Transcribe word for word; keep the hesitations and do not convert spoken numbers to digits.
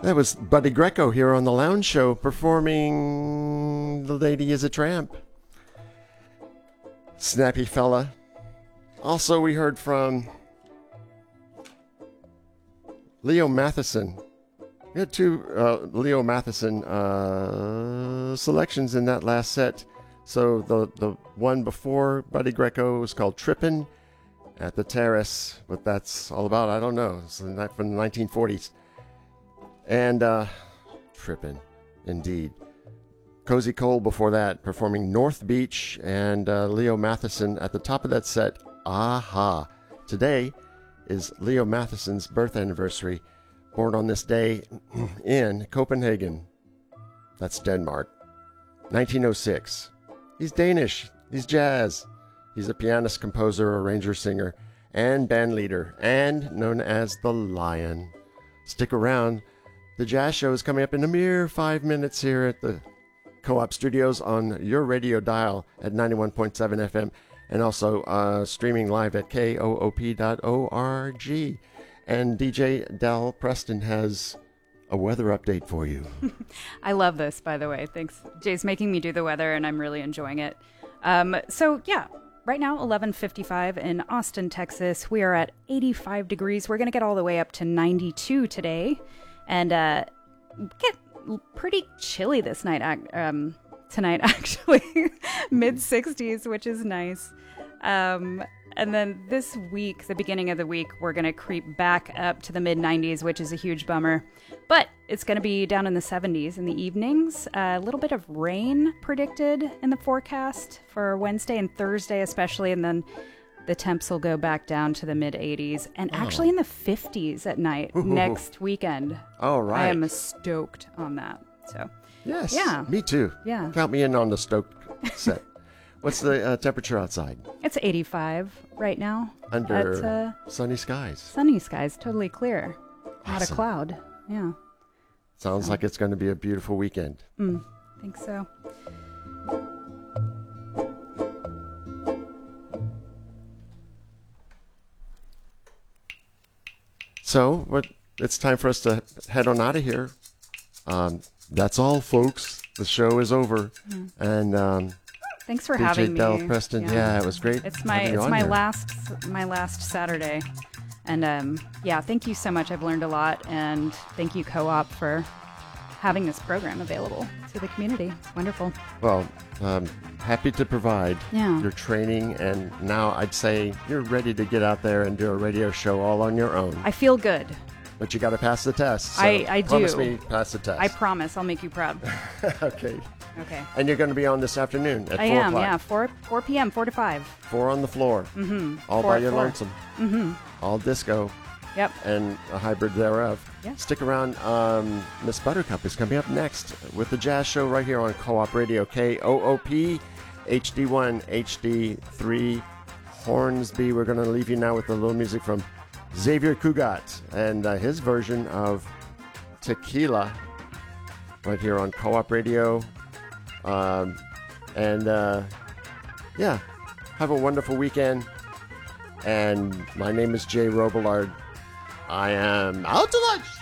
That was Buddy Greco here on the Lounge Show performing The Lady is a Tramp. Snappy fella. Also, we heard from Leo Matheson. We had two uh, Leo Matheson uh, selections in that last set. So the, the one before Buddy Greco was called Trippin' at the Terrace. What that's all about, I don't know. It's from the nineteen forties. And uh, Trippin', indeed. Cozy Cole before that, performing North Beach, and uh, Leo Matheson at the top of that set, Aha. Today is Leo Matheson's birth anniversary, born on this day in Copenhagen. That's Denmark. nineteen oh six. He's Danish. He's jazz. He's a pianist, composer, arranger, singer, and band leader, and known as the Lion. Stick around. The Jazz Show is coming up in a mere five minutes here at the Co-op Studios on your radio dial at ninety-one point seven F M, and also uh, streaming live at K O O P dot org. And D J Del Preston has a weather update for you. I love this, by the way. Thanks. Jay's making me do the weather, and I'm really enjoying it. Um, so, yeah, right now, eleven fifty-five in Austin, Texas. We are at eighty-five degrees. We're going to get all the way up to ninety-two today. And uh, get pretty chilly this night, um, tonight, actually. mid sixties, which is nice. Um, and then this week, the beginning of the week, we're going to creep back up to the mid nineties, which is a huge bummer. But it's going to be down in the seventies in the evenings. Uh, a little bit of rain predicted in the forecast for Wednesday and Thursday especially. And then the temps will go back down to the mid eighties and oh. actually in the fifties at night Ooh. next weekend. All right. I am stoked on that. So, yes. Yeah. Me too. Yeah. Count me in on the stoked set. What's the uh, temperature outside? It's eighty-five right now. Under at, uh, sunny skies. Sunny skies, totally clear. Awesome. Not a cloud. Yeah. Sounds so. like it's going to be a beautiful weekend. Mm, I think so. So, what? It's time for us to head on out of here. Um, that's all, folks. The show is over. Mm. And um, thanks for D J having Del me. Preston, yeah. yeah, it was great. It's my it's my here. last my last Saturday, and um, yeah, thank you so much. I've learned a lot, and thank you, Co-op, for having this program available to the community. It's wonderful. Well, um, happy to provide yeah. your training, and now I'd say you're ready to get out there and do a radio show all on your own. I feel good. But you got to pass the test. So I, I promise do. me pass the test. I promise. I'll make you proud. Okay. Okay. And you're going to be on this afternoon at I four am, o'clock. yeah. four, four p.m., four to five. Four on the floor. Mm-hmm. All four by your four. lonesome. Mm-hmm. All disco. Yep. And a hybrid thereof. Yeah. Stick around. Um, Miss Buttercup is coming up next with the Jazz Show right here on Co-op Radio, K O O P, H D one, H D three, Hornsby. We're going to leave you now with a little music from Xavier Cugat and uh, his version of Tequila right here on Co-op Radio. Um, and uh, yeah, have a wonderful weekend. And my name is Jay Robillard. I am out to lunch.